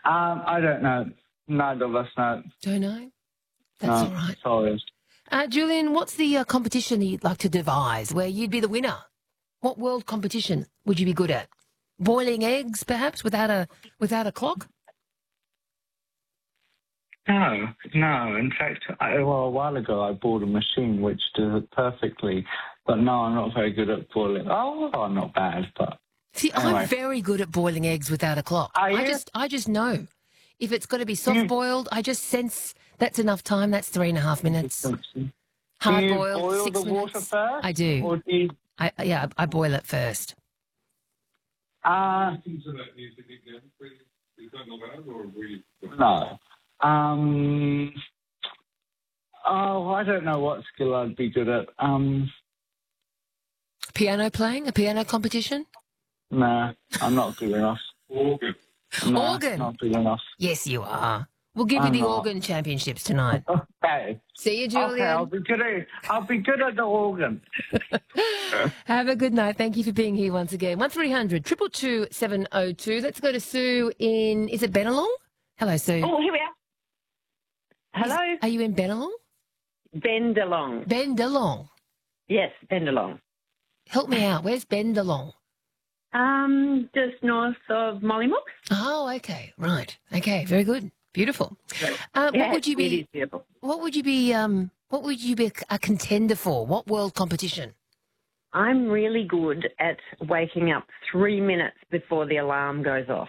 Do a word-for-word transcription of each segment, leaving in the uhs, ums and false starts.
Um, I don't know. Neither of us know. Don't know? That's No, all right. sorry. Uh, Julian, what's the uh, competition that you'd like to devise where you'd be the winner? What world competition would you be good at? Boiling eggs, perhaps, without a without a clock? No, no. In fact, I, well, a while ago I bought a machine which does it perfectly. But no, I'm not very good at boiling. Oh, well, not bad, but See, anyway. I'm very good at boiling eggs without a clock. Are I you? just, I just know if it's got to be soft boiled. I just sense that's enough time. That's three and a half minutes. Hard do you boiled, boil six the minutes. water first? I do. Or do you... I yeah, I, I boil it first. Uh, no. Um. Oh, I don't know what skill I'd be good at. Um. Piano playing, a piano competition. No, I'm not good enough. Organ. No, Organ. not good enough. Yes, you are. We'll give I'm you the not. organ championships tonight. Okay. See you, Julian. Okay, I'll be good at. I'll be good at the organ. Have a good night. Thank you for being here once again. One three hundred two two two seven oh two. Let's go to Sue in. Is it Bennelong? Hello, Sue. Oh, here we are. Hello? Is, are you in Bennelong? Bendalong. Bendalong. Yes, Bendalong. Help me out. Where's Bendalong? Um, just north of Mollymook. Oh, okay. Right. Okay. Very good. Beautiful. Uh, Yeah, what would you it is be? beautiful. What would you be? Um, what would you be a contender for? What world competition? I'm really good at waking up three minutes before the alarm goes off.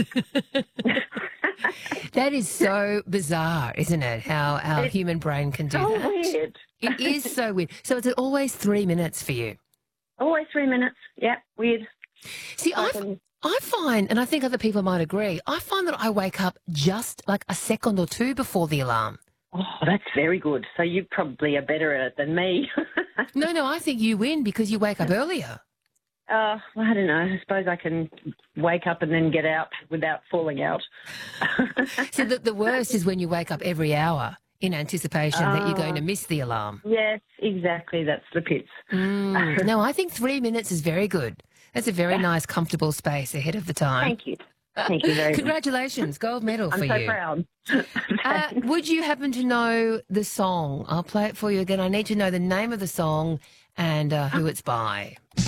That is so bizarre, isn't it? How our It's human brain can do so that. weird. It is so weird. So it's always three minutes for you. Always three minutes. Yeah, weird. See, I, f- I find, and I think other people might agree, I find that I wake up just like a second or two before the alarm. Oh, that's very good. So you probably are better at it than me. No, no, I think you win because you wake up earlier. Uh, well, I don't know. I suppose I can wake up and then get out without falling out. So the, the worst is when you wake up every hour in anticipation that you're going to Oh. miss the alarm. Yes, exactly. That's the pits. Mm. No, I think three minutes is very good. That's a very nice, comfortable space ahead of the time. Thank you. Thank you very much. Congratulations, gold medal I'm for so you. proud. Uh, would you happen to know the song? I'll play it for you again. I need to know the name of the song and uh, who it's by.